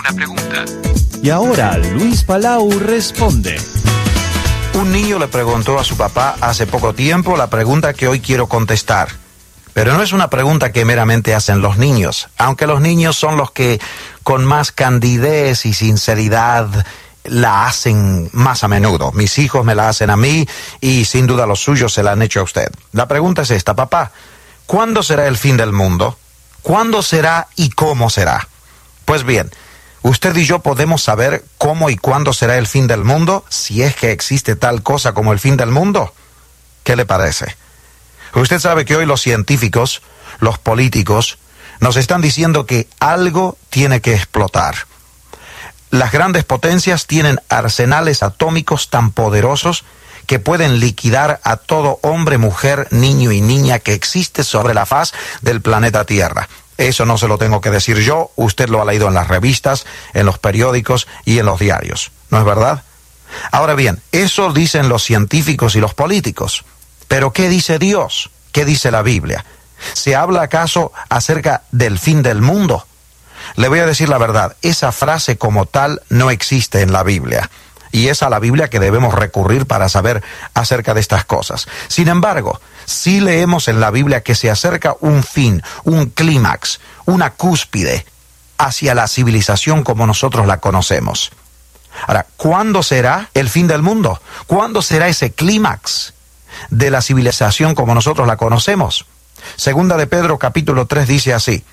Una pregunta. Y ahora Luis Palau responde. Un niño le preguntó a su papá hace poco tiempo la pregunta que hoy quiero contestar. Pero no es una pregunta que meramente hacen los niños, aunque los niños son los que con más candidez y sinceridad la hacen más a menudo. Mis hijos me la hacen a mí y sin duda los suyos se la han hecho a usted. La pregunta es esta: papá, ¿cuándo será el fin del mundo? ¿Cuándo será y cómo será? Pues bien, usted y yo podemos saber cómo y cuándo será el fin del mundo, si es que existe tal cosa como el fin del mundo. ¿Qué le parece? Usted sabe que hoy los científicos, los políticos, nos están diciendo que algo tiene que explotar. Las grandes potencias tienen arsenales atómicos tan poderosos que pueden liquidar a todo hombre, mujer, niño y niña que existe sobre la faz del planeta Tierra. Eso no se lo tengo que decir yo, usted lo ha leído en las revistas, en los periódicos y en los diarios, ¿no es verdad? Ahora bien, eso dicen los científicos y los políticos. Pero ¿qué dice Dios? ¿Qué dice la Biblia? ¿Se habla acaso acerca del fin del mundo? Le voy a decir la verdad, esa frase como tal no existe en la Biblia. Y es a la Biblia que debemos recurrir para saber acerca de estas cosas. Sin embargo, sí leemos en la Biblia que se acerca un fin, un clímax, una cúspide hacia la civilización como nosotros la conocemos. Ahora, ¿cuándo será el fin del mundo? ¿Cuándo será ese clímax de la civilización como nosotros la conocemos? Segunda de Pedro capítulo 3 dice así: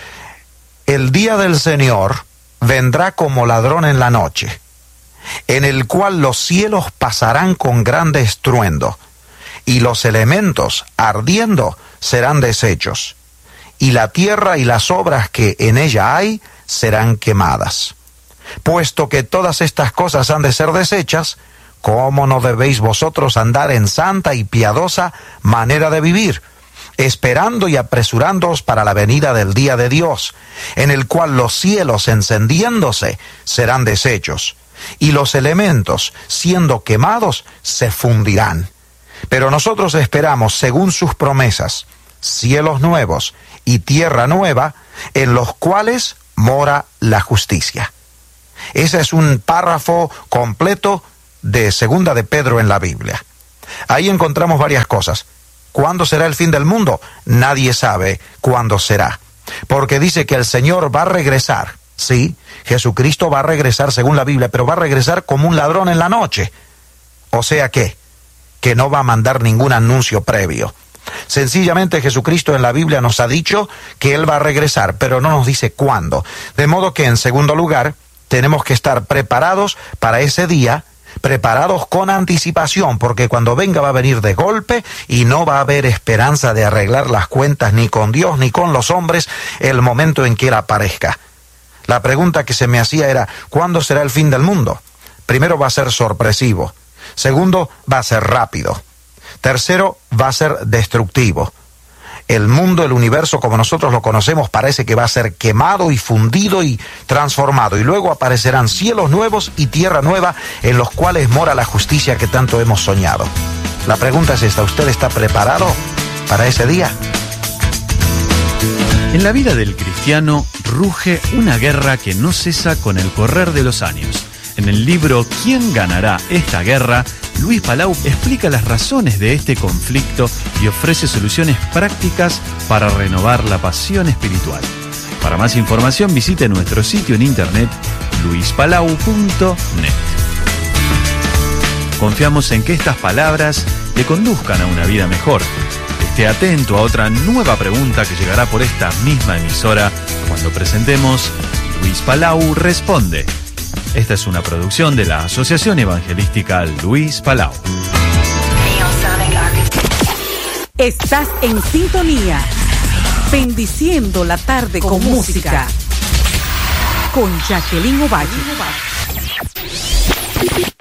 el día del Señor vendrá como ladrón en la noche, en el cual los cielos pasarán con grande estruendo, y los elementos ardiendo serán deshechos, y la tierra y las obras que en ella hay serán quemadas. Puesto que todas estas cosas han de ser deshechas, ¿cómo no debéis vosotros andar en santa y piadosa manera de vivir, esperando y apresurándoos para la venida del día de Dios, en el cual los cielos encendiéndose serán deshechos, y los elementos, siendo quemados, se fundirán? Pero nosotros esperamos, según sus promesas, cielos nuevos y tierra nueva, en los cuales mora la justicia. Ese es un párrafo completo de Segunda de Pedro en la Biblia. Ahí encontramos varias cosas. ¿Cuándo será el fin del mundo? Nadie sabe cuándo será, porque dice que el Señor va a regresar. Sí, Jesucristo va a regresar según la Biblia, pero va a regresar como un ladrón en la noche. O sea que no va a mandar ningún anuncio previo. Sencillamente Jesucristo en la Biblia nos ha dicho que Él va a regresar, pero no nos dice cuándo. De modo que, en segundo lugar, tenemos que estar preparados para ese día, preparados con anticipación, porque cuando venga va a venir de golpe y no va a haber esperanza de arreglar las cuentas ni con Dios ni con los hombres el momento en que Él aparezca. La pregunta que se me hacía era: ¿cuándo será el fin del mundo? Primero, va a ser sorpresivo. Segundo, va a ser rápido. Tercero, va a ser destructivo. El mundo, el universo como nosotros lo conocemos, parece que va a ser quemado y fundido y transformado. Y luego aparecerán cielos nuevos y tierra nueva en los cuales mora la justicia que tanto hemos soñado. La pregunta es esta: ¿usted está preparado para ese día? En la vida del cristiano ruge una guerra que no cesa con el correr de los años. En el libro ¿Quién ganará esta guerra?, Luis Palau explica las razones de este conflicto y ofrece soluciones prácticas para renovar la pasión espiritual. Para más información visite nuestro sitio en internet luispalau.net. Confiamos en que estas palabras le conduzcan a una vida mejor. Esté atento a otra nueva pregunta que llegará por esta misma emisora cuando presentemos Luis Palau Responde. Esta es una producción de la Asociación Evangelística Luis Palau. Estás en sintonía, bendiciendo la tarde con música, con Jacqueline Ovalle.